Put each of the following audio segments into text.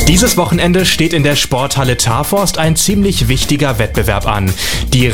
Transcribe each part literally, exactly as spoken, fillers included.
Dieses Wochenende steht in der Sporthalle Tarforst ein ziemlich wichtiger Wettbewerb an. Die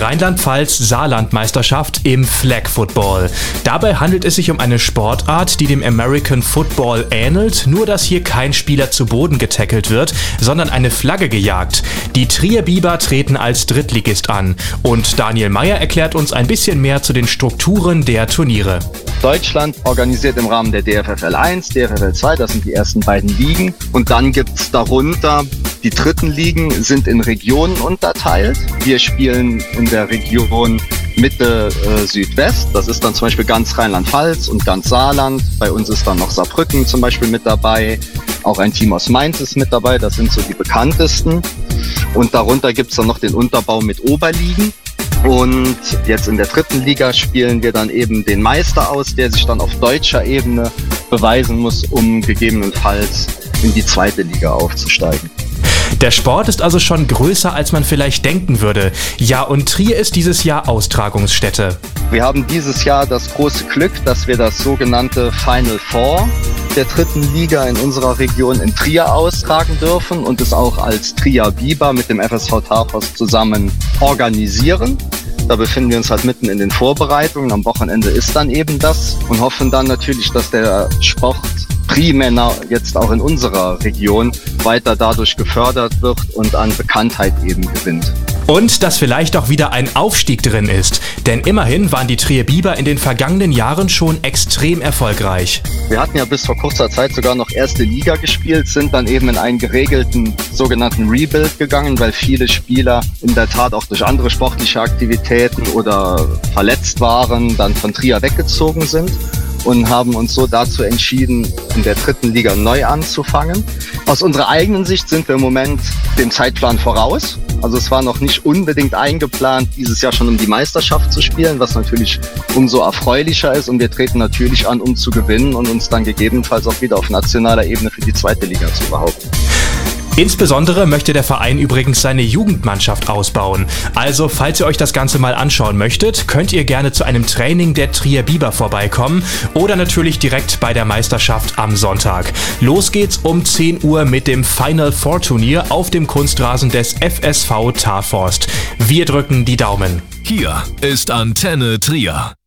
Rheinland-Pfalz-Saarland-Meisterschaft im Flag Football. Dabei handelt es sich um eine Sportart, die dem American Football ähnelt, nur dass hier kein Spieler zu Boden getackelt wird, sondern eine Flagge gejagt. Die Trier Biber treten als Drittligist an. Und Daniel Meyer erklärt uns ein bisschen mehr zu den Strukturen der Turniere. Deutschland organisiert im Rahmen der D F F L eins, D F F L zwei, das sind die ersten beiden Ligen. Und dann gibt's darunter, die dritten Ligen sind in Regionen unterteilt. Wir spielen in der Region Mitte äh, Südwest. Das ist dann zum Beispiel ganz Rheinland-Pfalz und ganz Saarland. Bei uns ist dann noch Saarbrücken zum Beispiel mit dabei. Auch ein Team aus Mainz ist mit dabei. Das sind so die bekanntesten. Und darunter gibt's dann noch den Unterbau mit Oberligen. Und jetzt in der dritten Liga spielen wir dann eben den Meister aus, der sich dann auf deutscher Ebene beweisen muss, um gegebenenfalls in die zweite Liga aufzusteigen. Der Sport ist also schon größer, als man vielleicht denken würde. Ja, und Trier ist dieses Jahr Austragungsstätte. Wir haben dieses Jahr das große Glück, dass wir das sogenannte Final Four der dritten Liga in unserer Region in Trier austragen dürfen und es auch als Trier Biber mit dem F S V Tarforst zusammen organisieren. Da befinden wir uns halt mitten in den Vorbereitungen. Am Wochenende ist dann eben das und hoffen dann natürlich, dass der Sport primär jetzt auch in unserer Region weiter dadurch gefördert wird und an Bekanntheit eben gewinnt. Und dass vielleicht auch wieder ein Aufstieg drin ist. Denn immerhin waren die Trier Biber in den vergangenen Jahren schon extrem erfolgreich. Wir hatten ja bis vor kurzer Zeit sogar noch erste Liga gespielt, sind dann eben in einen geregelten sogenannten Rebuild gegangen, weil viele Spieler in der Tat auch durch andere sportliche Aktivitäten oder verletzt waren, dann von Trier weggezogen sind. Und haben uns so dazu entschieden, in der dritten Liga neu anzufangen. Aus unserer eigenen Sicht sind wir im Moment dem Zeitplan voraus. Also es war noch nicht unbedingt eingeplant, dieses Jahr schon um die Meisterschaft zu spielen, was natürlich umso erfreulicher ist. Und wir treten natürlich an, um zu gewinnen und uns dann gegebenenfalls auch wieder auf nationaler Ebene für die zweite Liga zu behaupten. Insbesondere möchte der Verein übrigens seine Jugendmannschaft ausbauen. Also, falls ihr euch das Ganze mal anschauen möchtet, könnt ihr gerne zu einem Training der Trier Biber vorbeikommen oder natürlich direkt bei der Meisterschaft am Sonntag. Los geht's um zehn Uhr mit dem Final Four Turnier auf dem Kunstrasen des F S V Tarforst. Wir drücken die Daumen. Hier ist Antenne Trier.